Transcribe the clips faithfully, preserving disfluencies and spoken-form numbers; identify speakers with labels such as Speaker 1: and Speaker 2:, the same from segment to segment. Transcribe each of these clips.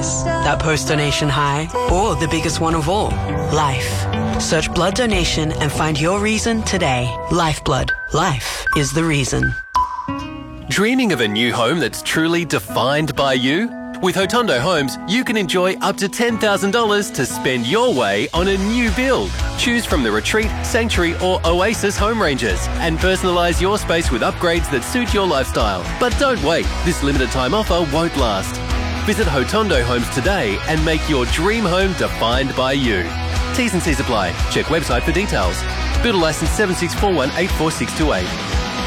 Speaker 1: prize, that post-donation high, or the biggest one of all, life. Search blood donation and find your reason today. Lifeblood. Life is the reason.
Speaker 2: Dreaming of a new home that's truly defined by you? With Hotondo Homes, you can enjoy up to ten thousand dollars to spend your way on a new build. Choose from the Retreat, Sanctuary or Oasis home ranges and personalise your space with upgrades that suit your lifestyle. But don't wait, this limited time offer won't last. Visit Hotondo Homes today and make your dream home defined by you. T's and C's apply. Check website for details. Builder licence seven six four one eight four six two eight.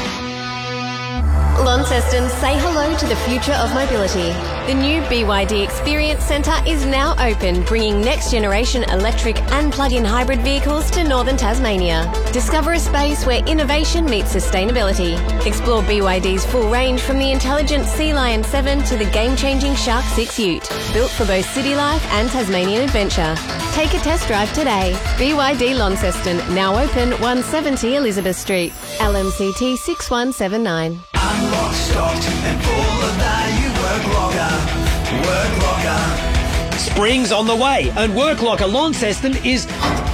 Speaker 3: Launceston, say hello to the future of mobility. The new B Y D Experience Centre is now open, bringing next-generation electric and plug-in hybrid vehicles to northern Tasmania. Discover a space where innovation meets sustainability. Explore B Y D's full range from the intelligent Sea Lion seven to the game-changing Shark six Ute, built for both city life and Tasmanian adventure. Take a test drive today. B Y D Launceston, now open one seventy Elizabeth Street. L M C T six one seven nine.
Speaker 4: Unlocked, stocked and full of value. Work Locker. Work Locker.
Speaker 5: Spring's on the way and Work Locker Launceston is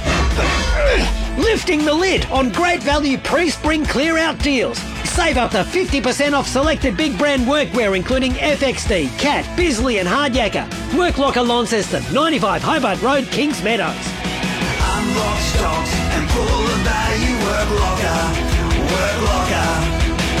Speaker 5: lifting the lid on great value pre-spring clear-out deals. Save up to fifty percent off selected big brand workwear including F X D, Cat, Bisley and Hardyacker. Work Locker Launceston, ninety-five Hobart Road, Kings Meadows.
Speaker 4: Unlocked, stocked and full of value. Work Locker. Work Locker.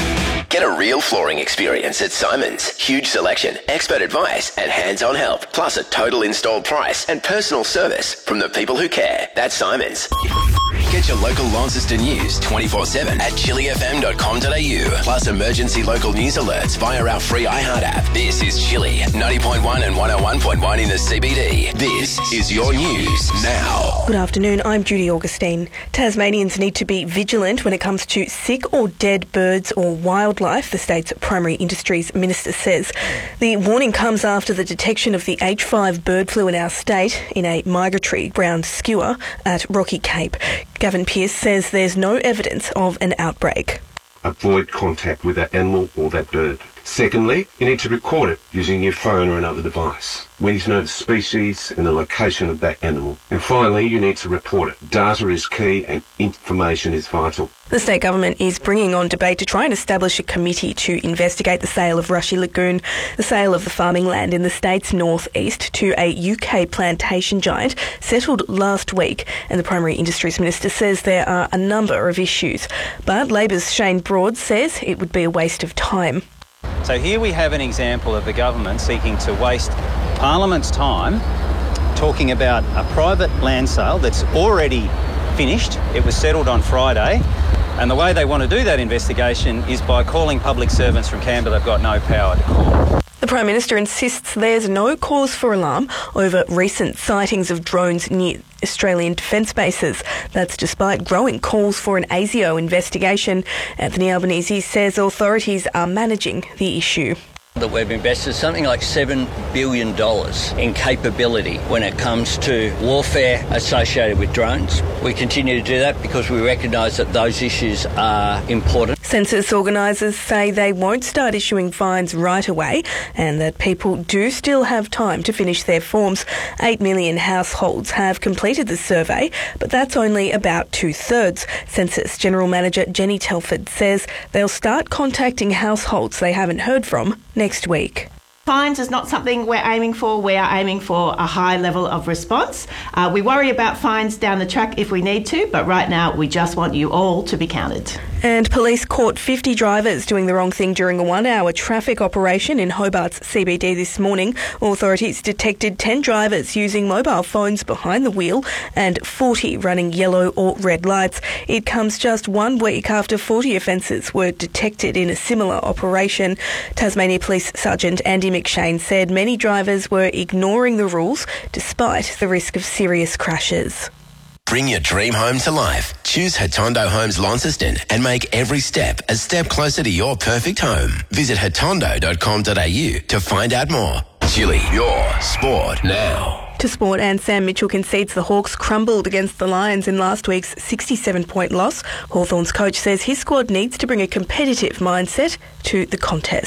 Speaker 6: Get a real flooring experience at Simon's. Huge selection, expert advice and hands-on help, plus a total installed price and personal service from the people who care. That's Simon's. Get your local Launceston news twenty-four seven at chili f m dot com dot a u, plus emergency local news alerts via our free iHeart app. This is Chili, ninety point one and one oh one point one in the C B D. This is your news now.
Speaker 7: Good afternoon, I'm Judy Augustine. Tasmanians need to be vigilant when it comes to sick or dead birds or wildlife, the state's primary industries minister says. The warning comes after the detection of the H five bird flu in our state in a migratory brown skua at Rocky Cape. Gavin Pearce says there's no evidence of an outbreak.
Speaker 8: Avoid contact with that animal or that bird. Secondly, you need to record it using your phone or another device. We need to know the species and the location of that animal. And finally, you need to report it. Data is key and information is vital.
Speaker 7: The state government is bringing on debate to try and establish a committee to investigate the sale of Rushy Lagoon, the sale of the farming land in the state's northeast to a U K plantation giant, settled last week, and the Primary Industries Minister says there are a number of issues. But Labor's Shane Broad says it would be a waste of time.
Speaker 9: So here we have an example of the government seeking to waste Parliament's time talking about a private land sale that's already finished. It was settled on Friday. And the way they want to do that investigation is by calling public servants from Canberra they've got no power to call.
Speaker 7: The Prime Minister insists there's no cause for alarm over recent sightings of drones near Australian defence bases. That's despite growing calls for an ASIO investigation. Anthony Albanese says authorities are managing the issue.
Speaker 10: That we've invested something like seven billion dollars in capability when it comes to warfare associated with drones. We continue to do that because we recognise that those issues are important.
Speaker 7: Census organisers say they won't start issuing fines right away and that people do still have time to finish their forms. Eight million households have completed the survey, but that's only about two-thirds. Census General Manager Jenny Telford says they'll start contacting households they haven't heard from next week.
Speaker 11: Fines is not something we're aiming for. We are aiming for a high level of response. Uh, we worry about fines down the track if we need to, but right now we just want you all to be counted.
Speaker 7: And police caught fifty drivers doing the wrong thing during a one-hour traffic operation in Hobart's C B D this morning. Authorities detected ten drivers using mobile phones behind the wheel and forty running yellow or red lights. It comes just one week after forty offences were detected in a similar operation. Tasmania Police Sergeant Andy McShane said many drivers were ignoring the rules despite the risk of serious crashes.
Speaker 6: Bring your dream home to life. Choose Hotondo Homes Launceston and make every step a step closer to your perfect home. Visit hotondo dot com dot a u to find out more. Chili, your sport now.
Speaker 7: To sport, and Sam Mitchell concedes the Hawks crumbled against the Lions in last week's sixty-seven point loss. Hawthorn's coach says his squad needs to bring a competitive mindset to the contest.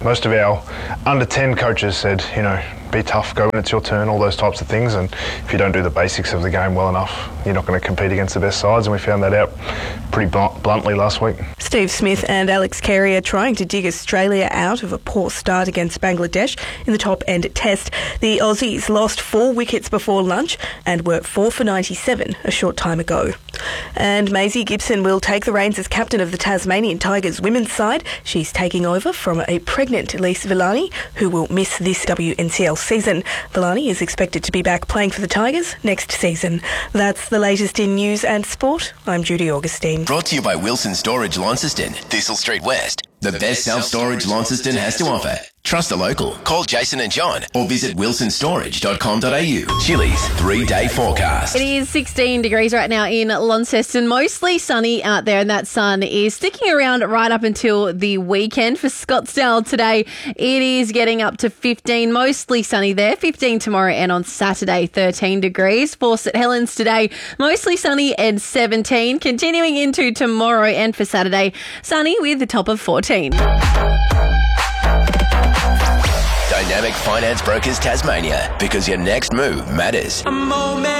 Speaker 12: Most of our under ten coaches said, you know, be tough, go when it's your turn, all those types of things, and if you don't do the basics of the game well enough, you're not going to compete against the best sides, and we found that out pretty bluntly last week.
Speaker 7: Steve Smith and Alex Carey are trying to dig Australia out of a poor start against Bangladesh in the top-end test. The Aussies lost four wickets before lunch and were four for ninety-seven a short time ago. And Maisie Gibson will take the reins as captain of the Tasmanian Tigers women's side. She's taking over from a pregnant Elise Villani, who will miss this W N C L season. Villani is expected to be back playing for the Tigers next season. That's the latest in news and sport. I'm Judy Augustine.
Speaker 6: Brought to you by Wilson Storage Launceston, Thistle Street West. The best self-storage Launceston has to offer. Trust a local. Call Jason and John or visit wilson storage dot com dot a u. Chili's three-day forecast.
Speaker 13: It is sixteen degrees right now in Launceston. Mostly sunny out there, and that sun is sticking around right up until the weekend. For Scottsdale today, it is getting up to fifteen. Mostly sunny there. fifteen tomorrow, and on Saturday, thirteen degrees. For St Helens today, mostly sunny and seventeen. Continuing into tomorrow and for Saturday, sunny with a top of fourteen.
Speaker 6: Dynamic Finance Brokers Tasmania, because your next move matters.
Speaker 4: A moment.